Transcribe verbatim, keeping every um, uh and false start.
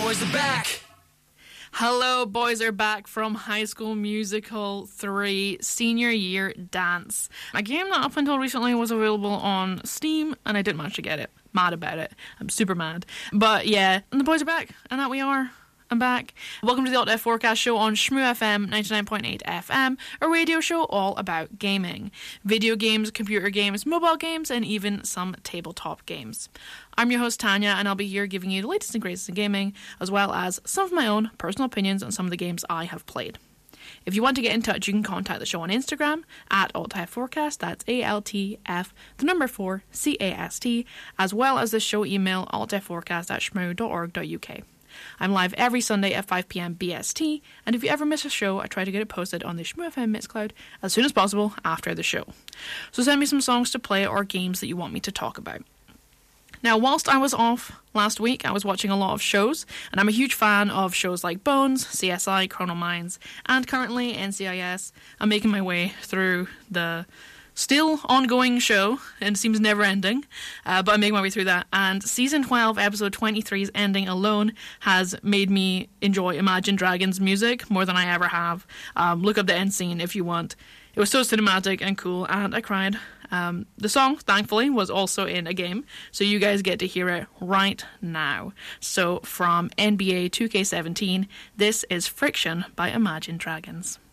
boys are back. Hello, boys are back from High School Musical three Senior Year Dance. A game that up until recently was available on Steam, and I didn't manage to get it. Mad about it. I'm super mad. But yeah, and the boys are back, and that we are. I'm back. Welcome to the Alt Def Forecast Show on Shmoo F M ninety-nine point eight F M, a radio show all about gaming. Video games, computer games, mobile games, and even some tabletop games. I'm your host Tanya, and I'll be here giving you the latest and greatest in gaming, as well as some of my own personal opinions on some of the games I have played. If you want to get in touch, you can contact the show on Instagram at Alt Def Forecast, that's A L T F, the number four, C A S T, as well as the show email altdefforecast at shmoo dot org dot U K. I'm live every Sunday at five p.m. B S T, and if you ever miss a show, I try to get it posted on the Shmoo F M Mixcloud as soon as possible after the show. So send me some songs to play or games that you want me to talk about. Now, whilst I was off last week, I was watching a lot of shows, and I'm a huge fan of shows like Bones, C S I, Chrono Mines, and currently N C I S. I'm making my way through the still ongoing show, and it seems never ending, uh, but I'm making my way through that, and season twelve, episode twenty-three's ending alone has made me enjoy Imagine Dragons music more than I ever have. Um, look up the end scene if you want. It was so cinematic and cool, and I cried. Um, the song, thankfully, was also in a game, so you guys get to hear it right now. So from N B A two K seventeen, this is Friction by Imagine Dragons.